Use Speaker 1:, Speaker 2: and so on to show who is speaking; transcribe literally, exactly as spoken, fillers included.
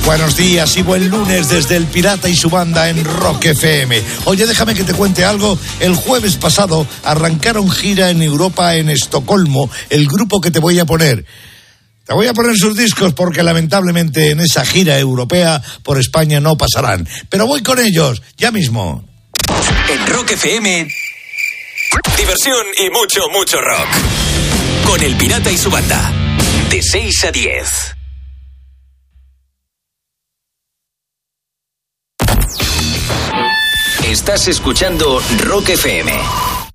Speaker 1: Buenos días y buen lunes desde El Pirata y su banda en Rock F M. Oye, déjame que te cuente algo. El jueves pasado arrancaron gira en Europa, en Estocolmo, el grupo que te voy a poner. Te voy a poner sus discos porque lamentablemente en esa gira europea por España no pasarán. Pero voy con ellos, ya mismo.
Speaker 2: En Rock F M, diversión y mucho, mucho rock. Con El Pirata y su banda, de seis a diez. Estás escuchando Rock F M.